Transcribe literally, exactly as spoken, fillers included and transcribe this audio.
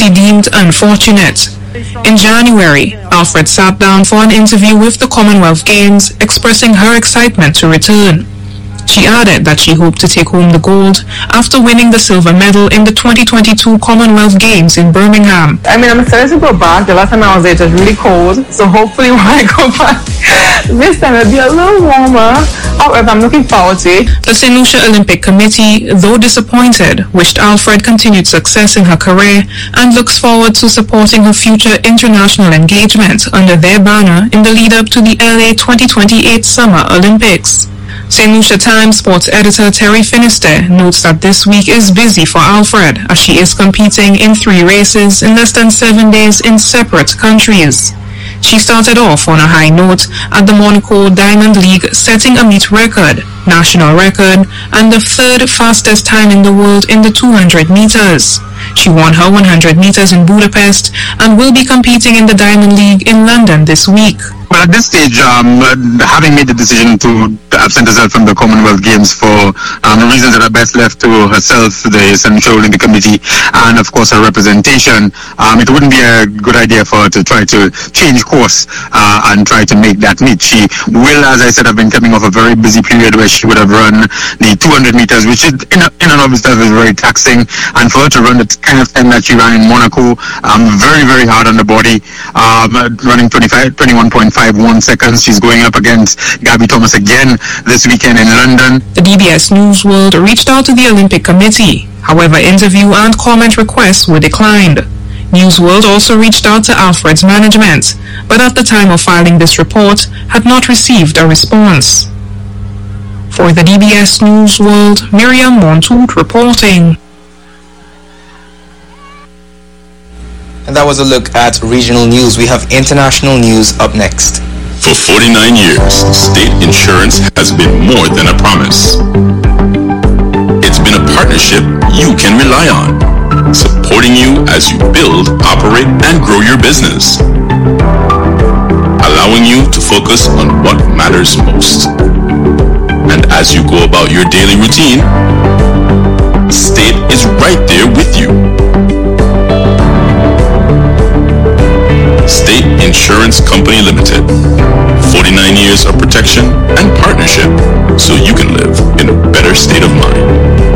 she deemed unfortunate. In January, Alfred sat down for an interview with the Commonwealth Games, expressing her excitement to return. She added that she hoped to take home the gold after winning the silver medal in the twenty twenty-two Commonwealth Games in Birmingham. I mean, I'm excited to go back. The last time I was there, it was really cold. So hopefully when I go back, this time it'll be a little warmer. However, I'm looking forward to it. The Saint Lucia Olympic Committee, though disappointed, wished Alfred continued success in her career and looks forward to supporting her future international engagement under their banner in the lead-up to the L A twenty twenty-eight Summer Olympics. Saint Lucia Times sports editor Terry Finister notes that this week is busy for Alfred as she is competing in three races in less than seven days in separate countries. She started off on a high note at the Monaco Diamond League, setting a meet record, national record, and the third fastest time in the world in the two hundred meters. She won her one hundred meters in Budapest and will be competing in the Diamond League in London this week. But at this stage, um, having made the decision to absent herself from the Commonwealth Games for um, reasons that are best left to herself, the Central Olympic Committee, and of course her representation, um, it wouldn't be a good idea for her to try to change course uh, and try to make that meet. She will, as I said, have been coming off a very busy period where she would have run the two hundred meters, which is in, a, in and of itself is very taxing, and for her to run the kind of time that she ran in Monaco, um, very, very hard on the body, um, running twenty-five, twenty-one point five one seconds. She's going up against Gabby Thomas again this weekend in London. The D B S News World reached out to the Olympic Committee. However, interview and comment requests were declined. News World also reached out to Alfred's management, but at the time of filing this report, had not received a response. For the D B S News World, Miriam Montoute reporting. And that was a look at regional news. We have international news up next. For forty-nine years, state insurance has been more than a promise. It's been a partnership you can rely on, supporting you as you build, operate, and grow your business, allowing you to focus on what matters most. And as you go about your daily routine, State is right there with you. State Insurance Company Limited. forty-nine years of protection and partnership so you can live in a better state of mind.